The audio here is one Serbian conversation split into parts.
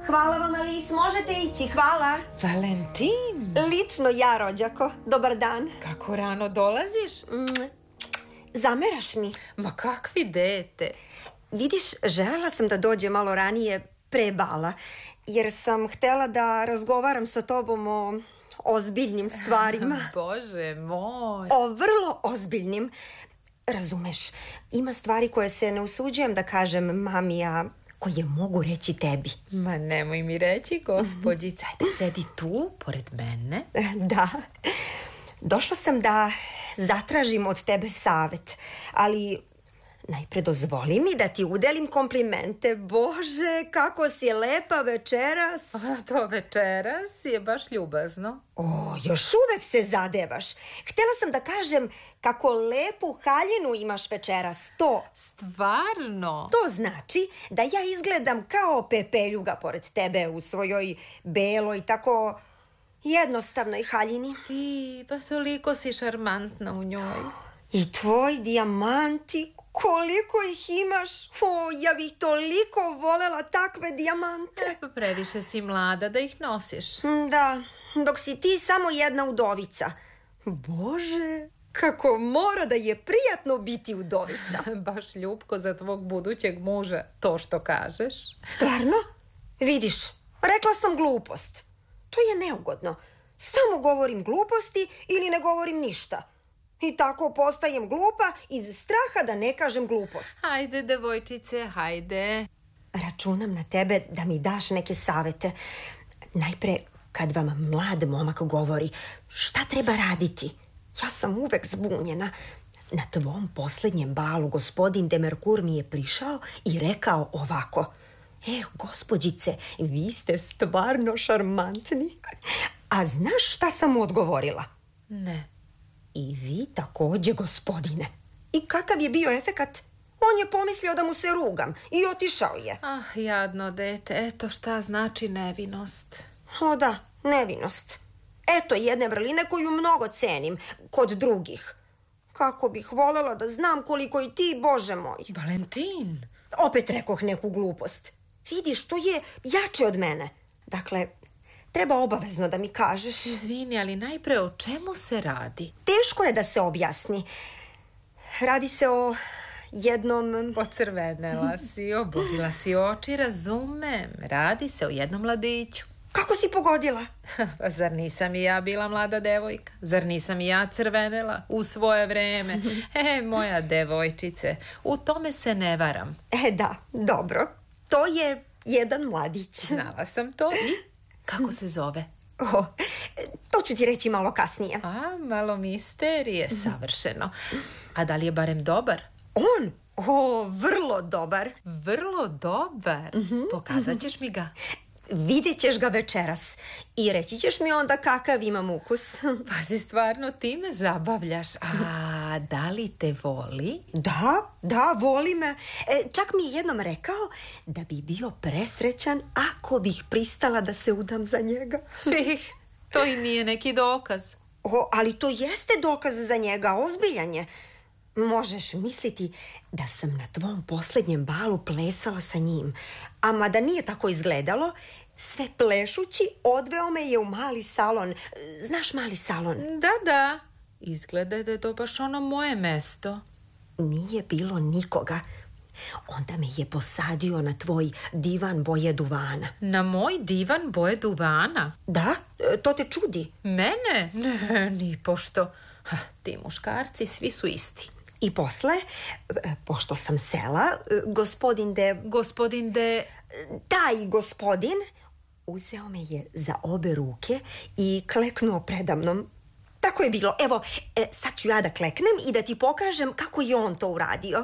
Hvala vam, Alis, možete ići, hvala. Valentin! Lično ja, rođako. Dobar dan. Kako rano dolaziš? Zameraš mi? Ma kakvi dete? Vidiš, želela sam da dođe malo ranije pre bala, jer sam htela da razgovaram sa tobom o ozbiljnim stvarima. Bože moj. O vrlo ozbiljnim. Razumeš, ima stvari koje se ne usuđujem da kažem mami, a koje mogu reći tebi. Ma nemoj mi reći, gospođica. Ajde, sedi tu, pored mene. Da. Došla sam da zatražim od tebe savet, ali najpre dozvoli mi da ti udelim komplimente. Bože, kako si lepa večeras. To večeras je baš ljubazno. Još uvek se zadevaš. Htela sam da kažem kako lepu haljinu imaš večeras. To. Stvarno? To znači da ja izgledam kao pepeljuga pored tebe u svojoj beloj, tako jednostavnoj haljini. Ti, pa toliko si šarmantna u njoj. I tvoji dijamanti, koliko ih imaš? Ja bih toliko volela takve dijamante. Pa previše si mlada da ih nosiš. Da, dok si ti samo jedna udovica. Bože, kako mora da je prijatno biti udovica. Baš ljubko za tvog budućeg muža, to što kažeš. Stvarno? Vidiš, rekla sam glupost. To je neugodno. Samo govorim gluposti ili ne govorim ništa. I tako postajem glupa iz straha da ne kažem glupost. Hajde, devojčice, hajde. Računam na tebe da mi daš neke savete. Najpre, kad vam mlad momak govori šta treba raditi, ja sam uvek zbunjena. Na tvom poslednjem balu gospodin de Merkur mi je prišao i rekao ovako: gospođice, vi ste stvarno šarmantni. A znaš šta sam mu odgovorila? Ne. I vi takođe, gospodine. I kakav je bio efekat? On je pomislio da mu se rugam i otišao je. Jadno dete, eto šta znači nevinost. Da, nevinost. Eto jedne vrline koju mnogo cenim kod drugih. Kako bih volela da znam koliko i ti, Bože moj. Valentin! Opet rekoh neku glupost. Vidiš, to je jače od mene. Dakle, treba obavezno da mi kažeš. Izvini, ali najpre o čemu se radi? Teško je da se objasni. Radi se o jednom... Pocrvenela si, obojila si oči, razumem. Radi se o jednom mladiću. Kako si pogodila? Pa zar nisam i ja bila mlada devojka? Zar nisam i ja crvenela u svoje vreme? Moja devojčice, u tome se ne varam. Da, dobro. To je jedan mladić. Znala sam to i... Kako se zove? To ću ti reći malo kasnije. Malo misterije, savršeno. A da li je barem dobar? On? Vrlo dobar. Vrlo dobar? Pokazat ćeš mi ga? Vidjet ćeš ga večeras i reći ćeš mi onda kakav imam ukus. Pazi, stvarno ti me zabavljaš. A da li te voli? Da, voli me. Čak mi je jednom rekao da bi bio presrećan ako bih pristala da se udam za njega. To i nije neki dokaz. Ali to jeste dokaz za njega, ozbiljan je. Možeš misliti da sam na tvom poslednjem balu plesala sa njim, a mada nije tako izgledalo, sve plešući odveo me je u mali salon. Znaš mali salon? Da. Izgleda da je to baš ono moje mesto. Nije bilo nikoga. Onda me je posadio na tvoj divan boje duvana. Na moj divan boje duvana? Da, to te čudi. Mene? Ne, ni pošto. Ti muškarci svi su isti. I posle, pošto sam sela, gospodin de... Taj gospodin uzeo me je za obe ruke i kleknuo predamnom. Tako je bilo. Evo, sad ću ja da kleknem i da ti pokažem kako je on to uradio.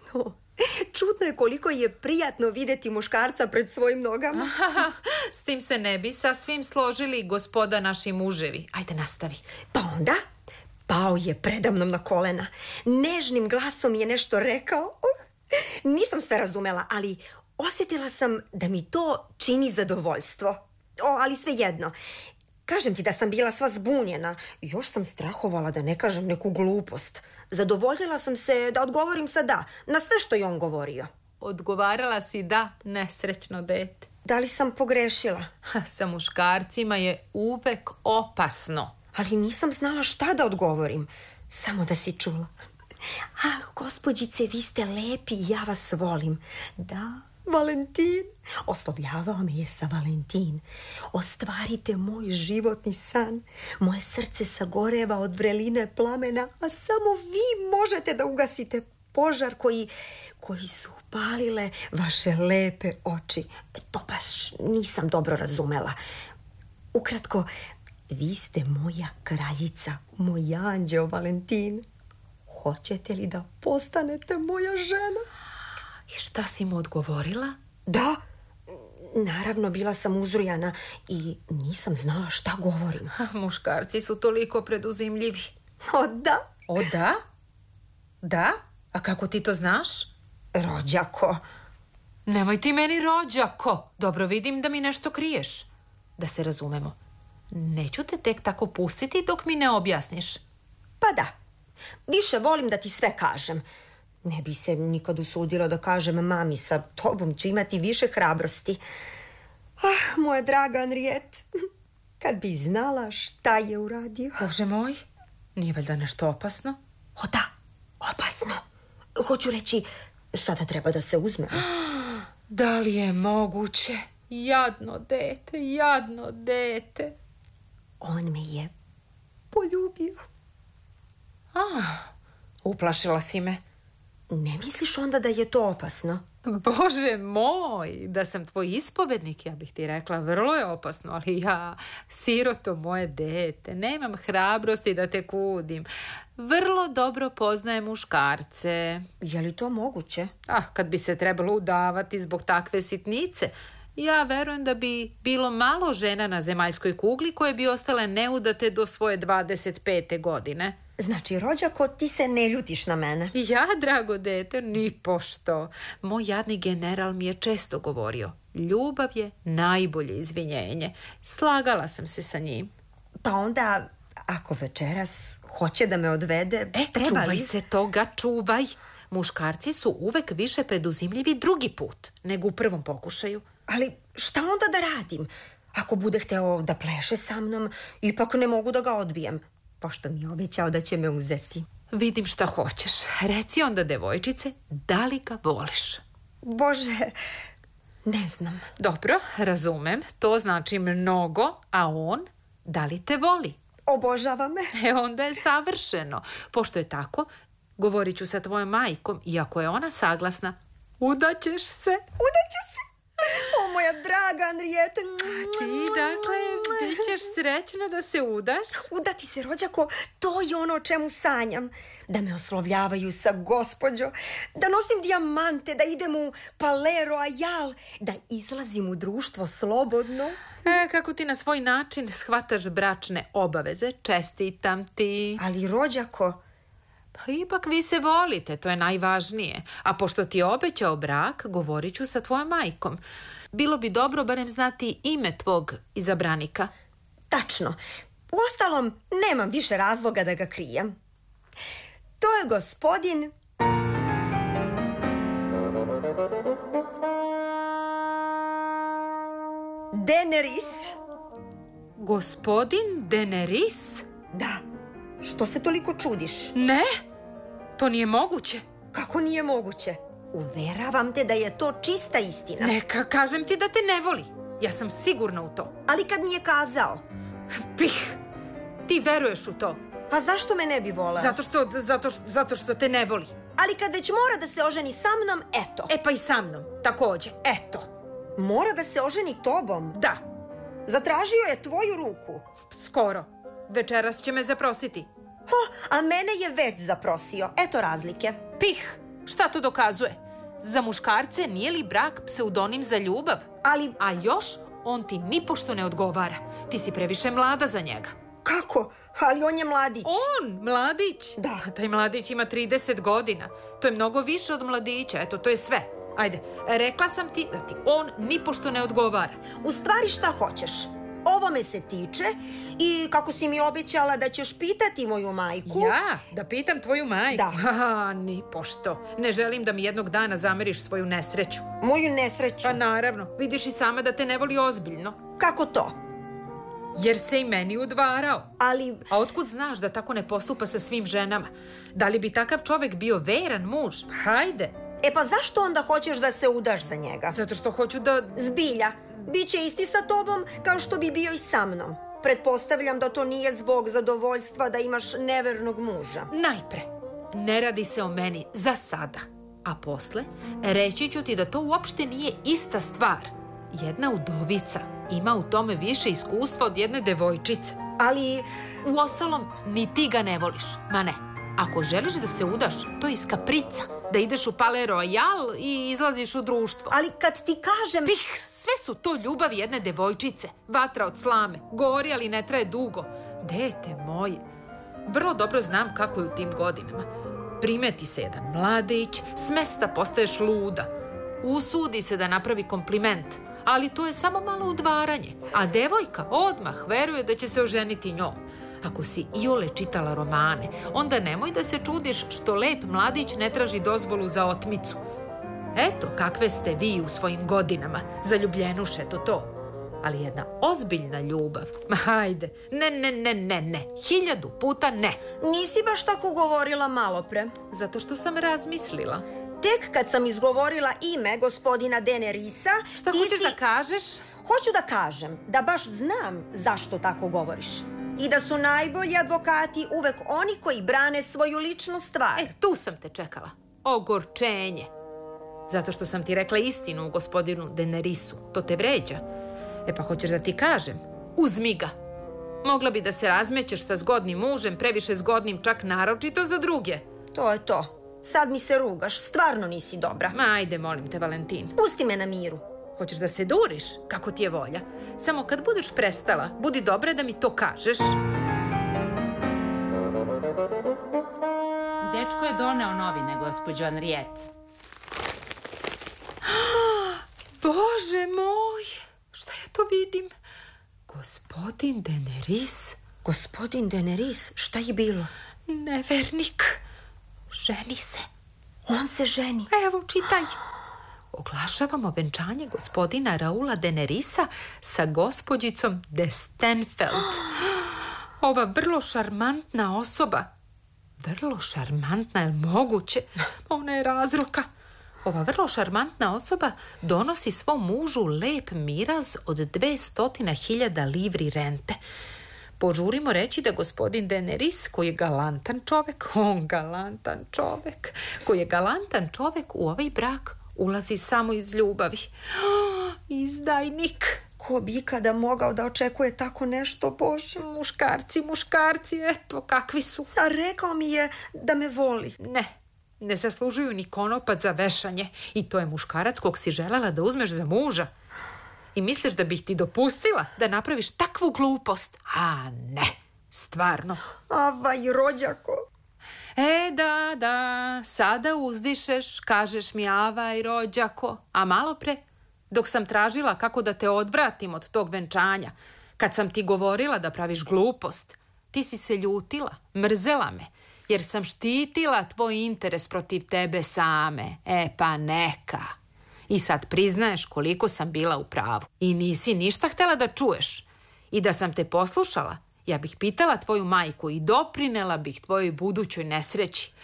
Čudno je koliko je prijatno videti muškarca pred svojim nogama. S tim se ne bi sasvim složili gospoda naši muževi. Ajde, nastavi. Pa onda... Pao je predamnom na kolena. Nežnim glasom je nešto rekao. Nisam sve razumela, ali osjetila sam da mi to čini zadovoljstvo. Ali svejedno. Kažem ti da sam bila sva zbunjena. Još sam strahovala da ne kažem neku glupost. Zadovoljila sam se da odgovorim sa da na sve što je on govorio. Odgovarala si da, nesrećno dete. Da li sam pogrešila? Sa muškarcima je uvek opasno. Ali nisam znala šta da odgovorim. Samo da si čula. Gospođice, vi ste lepi i ja vas volim. Da, Valentin. Oslovljavao me je sa Valentin. Ostvarite moj životni san. Moje srce sagoreva od vreline plamena, a samo vi možete da ugasite požar koji su upalile vaše lepe oči. To baš nisam dobro razumela. Ukratko, vi ste moja kraljica, moj anđeo Valentin. Hoćete li da postanete moja žena? I šta si mu odgovorila? Da, naravno bila sam uzrujana i nisam znala šta govorim. Muškarci su toliko preduzimljivi. O da? O da? Da? A kako ti to znaš? Rođako. Nemoj ti meni rođako. Dobro, vidim da mi nešto kriješ. Da se razumemo. Neću te tek tako pustiti dok mi ne objasniš. Pa da. Više volim da ti sve kažem. Ne bi se nikad usudila da kažem mami, sa tobom ću imati više hrabrosti. Moja draga Henriette, kad bi znala šta je uradio. Bože moj, nije valjda nešto opasno? O da, opasno. Hoću reći, sada treba da se uzme. Da li je moguće? Jadno dete, jadno dete. On me je poljubio. Uplašila si me. Ne misliš onda da je to opasno? Bože moj, da sam tvoj ispovednik, ja bih ti rekla, vrlo je opasno, ali ja, siroto moje dete, nemam hrabrosti da te kudim. Vrlo dobro poznajem muškarce. Je li to moguće? Kad bi se trebalo udavati zbog takve sitnice, ja verujem da bi bilo malo žena na zemaljskoj kugli koje bi ostale neudate do svoje 25. godine. Znači, rođako, ti se ne ljutiš na mene? Ja, drago dete, ni pošto. Moj jadni general mi je često govorio, ljubav je najbolje izvinjenje. Slagala sam se sa njim. Pa onda, ako večeras hoće da me odvede, treba čuvaj li? se toga, čuvaj. Muškarci su uvek više preduzimljivi drugi put nego u prvom pokušaju. Ali šta onda da radim? Ako bude hteo da pleše sa mnom, ipak ne mogu da ga odbijem, pošto mi je obećao da će me uzeti. Vidim šta hoćeš. Reci onda, devojčice, da li ga voliš? Bože, ne znam. Dobro, razumem. To znači mnogo, a on, da li te voli? Obožava me. Onda je savršeno. Pošto je tako, govorit ću sa tvojom majkom i ako je ona saglasna, udaćeš se. Udaću se? O, moja draga Henriette. Ti, dakle, bit ćeš srećna da se udaš? Udati se, rođako, to je ono o čemu sanjam. Da me oslovljavaju sa gospođo, da nosim dijamante, da idem u Palais Royal, da izlazim u društvo slobodno. Kako ti na svoj način shvataš bračne obaveze, čestitam ti. Ali, rođako... Pa ipak vi se volite, to je najvažnije. A pošto ti je obećao brak, govorit ću sa tvojom majkom. Bilo bi dobro barem znati ime tvog izabranika. Tačno. Uostalom, nemam više razloga da ga krijem. To je gospodin... Daenerys. Gospodin Daenerys? Da. Što se toliko čudiš? Ne, to nije moguće. Kako nije moguće? Uveravam te da je to čista istina. Neka, kažem ti da te ne voli. Ja sam sigurna u to. Ali kad mi je kazao? Pih, ti veruješ u to. A zašto me ne bi voleo? Zato što te ne voli. Ali kad već mora da se oženi sa mnom, eto. Pa i sa mnom, takođe, eto. Mora da se oženi tobom? Da. Zatražio je tvoju ruku? Skoro. Večeras će me zaprositi. A mene je već zaprosio. Eto razlike. Pih, šta to dokazuje? Za muškarce nije li brak pseudonim za ljubav? Ali... A još, on ti nipošto ne odgovara. Ti si previše mlada za njega. Kako? Ali on je mladić. On, mladić? Da. Taj mladić ima 30 godina. To je mnogo više od mladića. Eto, to je sve. Ajde, rekla sam ti da ti on nipošto ne odgovara. U stvari šta hoćeš? ovo me se tiče i kako si mi obećala da ćeš pitati moju majku... Ja? Da pitam tvoju majku? Da. Aha, ni pošto. Ne želim da mi jednog dana zameriš svoju nesreću. Moju nesreću? Pa naravno, vidiš i sama da te ne voli ozbiljno. Kako to? Jer se i meni udvarao. Ali... A otkud znaš da tako ne postupa sa svim ženama? Da li bi takav čovek bio veran muž? Hajde. E pa zašto onda hoćeš da se udaš za njega? Zato što hoću da... Zbilja, bit će isti sa tobom kao što bi bio i sa mnom. Pretpostavljam da to nije zbog zadovoljstva da imaš nevernog muža. Najpre, ne radi se o meni za sada. A posle, reći ću ti da to uopšte nije ista stvar. Jedna udovica ima u tome više iskustva od jedne devojčice. Ali... Uostalom, ni ti ga ne voliš. Ma ne. Ako želiš da se udaš, to je iz kaprica. Da ideš u Palais Royal i izlaziš u društvo. Ali kad ti kažem... Pih, sve su to ljubavi jedne devojčice. Vatra od slame. Gori, ali ne traje dugo. Dete moje. Vrlo dobro znam kako je u tim godinama. Primeti se jedan mladić, s mesta postaješ luda. Usudi se da napravi kompliment, ali to je samo malo udvaranje. A devojka odmah veruje da će se oženiti njom. Ako si iole čitala romane, onda nemoj da se čudiš što lep mladić ne traži dozvolu za otmicu. Eto kakve ste vi u svojim godinama, zaljubljenuše to. Ali jedna ozbiljna ljubav, ma hajde, ne, 1000 puta ne. Nisi baš tako govorila malopre. Zato što sam razmislila. Tek kad sam izgovorila ime gospodina Denerisa... Šta hoćeš da kažeš? Hoću da kažem da baš znam zašto tako govoriš. I da su najbolji advokati uvek oni koji brane svoju ličnu stvar. Tu sam te čekala. Ogorčenje. Zato što sam ti rekla istinu o gospodinu Denerisu. To te vređa. Pa hoćeš da ti kažem? Uzmi ga. Mogla bi da se razmećeš sa zgodnim mužem, previše zgodnim čak naročito za druge. To je to. Sad mi se rugaš. Stvarno nisi dobra. Ma ajde, molim te, Valentin. Pusti me na miru. Hoćeš da se duriš? Kako ti je volja. Samo kad budeš prestala, budi dobra da mi to kažeš. Dečko je doneo novine, gospođo Henriette. Bože moj, šta ja to vidim? Gospodin Deneris. Gospodin Deneris, šta je bilo? Nevernik. Ženi se. On se ženi. Evo, čitaj. Oglašavamo venčanje gospodina Raula Denerisa sa gospođicom de Stenfeld. Ova vrlo šarmantna osoba. Vrlo šarmantna, je li moguće? Ona je razruka. Ova vrlo šarmantna osoba donosi svom mužu lep miraz od 200.000 livri rente. Požurimo reći da gospodin Deneris, koji je galantan čovek, u ovaj brak ulazi samo iz ljubavi. Izdajnik. Ko bi ikada mogao da očekuje tako nešto, Bože? Muškarci, eto, kakvi su. A rekao mi je da me voli. Ne zaslužuju ni konopac za vešanje. I to je muškarac kog si želela da uzmeš za muža. I misliš da bih ti dopustila da napraviš takvu glupost? A ne, stvarno. Avaj, rođako. Da, sada uzdišeš, kažeš mi avaj, rođako. A malo pre, dok sam tražila kako da te odvratim od tog venčanja, kad sam ti govorila da praviš glupost, ti si se ljutila, mrzela me, jer sam štitila tvoj interes protiv tebe same. Pa neka. I sad priznaješ koliko sam bila u pravu. I nisi ništa htjela da čuješ. I da sam te poslušala, ja bih pitala tvoju majku i doprinela bih tvojoj budućoj nesreći.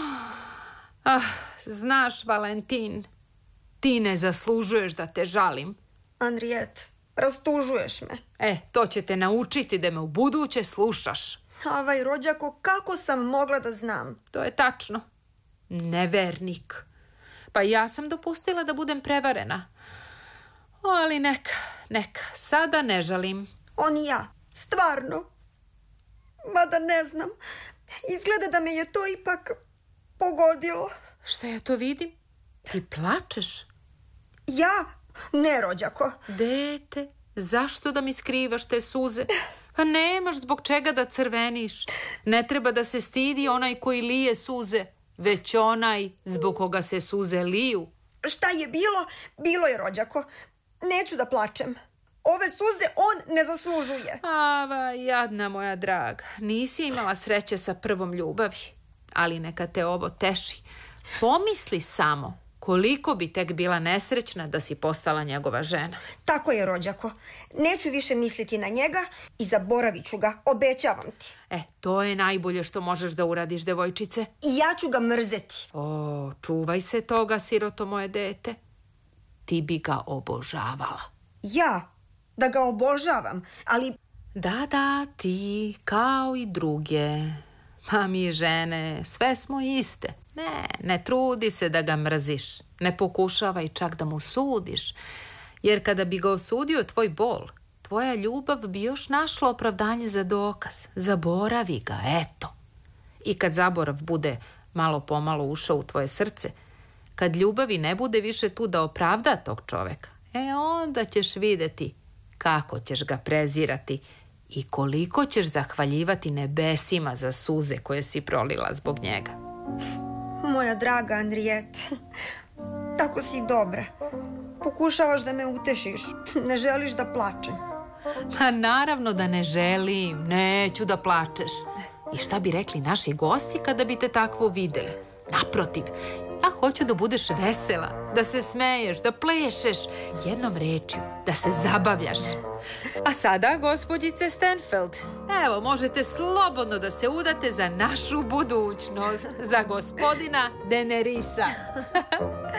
Znaš, Valentin, ti ne zaslužuješ da te žalim. Henriette, rastužuješ me. To će te naučiti da me u buduće slušaš. Avaj, rođako, kako sam mogla da znam? To je tačno. Nevernik. Pa ja sam dopustila da budem prevarena. Ali neka, sada ne žalim. On i ja, stvarno. Mada ne znam, izgleda da me je to ipak pogodilo. Šta ja to vidim? Ti plačeš? Ja? Ne, rođako. Dete, zašto da mi skrivaš te suze? Pa nemaš zbog čega da crveniš. Ne treba da se stidi onaj koji lije suze, već onaj zbog koga se suze liju. Šta je bilo, bilo je, rođako. Neću da plačem. Ove suze on ne zaslužuje. Ava, jadna moja draga, nisi imala sreće sa prvom ljubavi, ali neka te ovo teši. Pomisli samo koliko bi tek bila nesrećna da si postala njegova žena. Tako je, rođako. Neću više misliti na njega i zaboravit ću ga, obećavam ti. To je najbolje što možeš da uradiš, devojčice. I ja ću ga mrzeti. O, čuvaj se toga, siroto moje dete. Ti bi ga obožavala. Ja? Da ga obožavam, ali... Da, ti kao i druge. Pa mi žene, sve smo iste. Ne trudi se da ga mrziš. Ne pokušavaj čak da mu sudiš. Jer kada bi ga osudio tvoj bol, tvoja ljubav bi još našla opravdanje za dokaz. Zaboravi ga, eto. I kad zaborav bude malo pomalo ušao u tvoje srce, kad ljubavi ne bude više tu da opravda tog čoveka, onda ćeš vidjeti kako ćeš ga prezirati i koliko ćeš zahvaljivati nebesima za suze koje si prolila zbog njega. Moja draga Andrijete, tako si dobra. Pokušavaš da me utešiš. Ne želiš da plačem. Pa naravno da ne želim. Neću da plačeš. I šta bi rekli naši gosti kada bi te takvo videli? Naprotiv, ja hoću da budeš vesela, da se smeješ, da plešeš, jednom rečju, da se zabavljaš. A sada, gospođice Stanfield, evo, možete slobodno da se udate za našu budućnost, za gospodina Daenerisa.